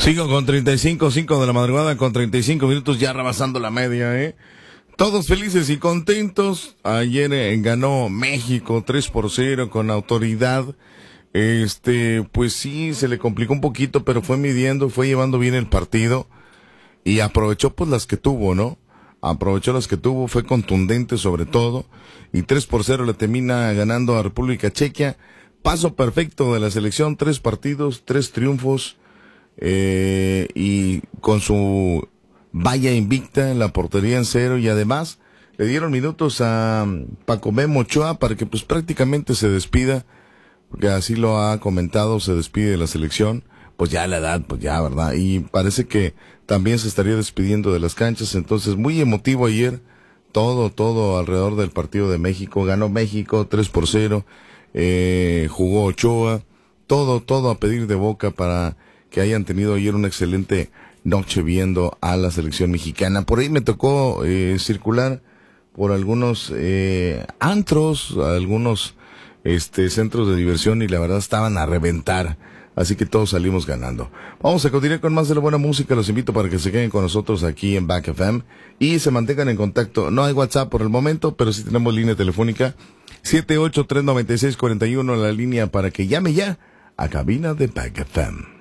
Sigo con 5 de la madrugada, con 35 minutos, ya rebasando la media, Todos felices y contentos. Ayer ganó México 3-0 con autoridad. Pues sí, se le complicó un poquito, pero fue midiendo, fue llevando bien el partido y aprovechó pues las que tuvo, ¿no? Aprovechó las que tuvo, fue contundente sobre todo, y 3-0 le termina ganando a República Checa. Paso perfecto de la selección, 3 partidos, 3 triunfos, y con su valla invicta en la portería en 0, y además le dieron minutos a Paco Memo Ochoa para que pues prácticamente se despida, porque así lo ha comentado, se despide de la selección, pues ya la edad, pues ya, ¿verdad? Y parece que también se estaría despidiendo de las canchas. Entonces muy emotivo ayer, todo alrededor del partido de México. Ganó México 3-0, jugó Ochoa, todo a pedir de boca para que hayan tenido ayer una excelente noche viendo a la selección mexicana. Por ahí me tocó circular por algunos antros, algunos centros de diversión, y la verdad estaban a reventar. Así que todos salimos ganando. Vamos a continuar con más de la buena música. Los invito para que se queden con nosotros aquí en Back FM y se mantengan en contacto. No hay WhatsApp por el momento, pero sí tenemos línea telefónica 7839641, la línea para que llame ya a cabina de Back FM.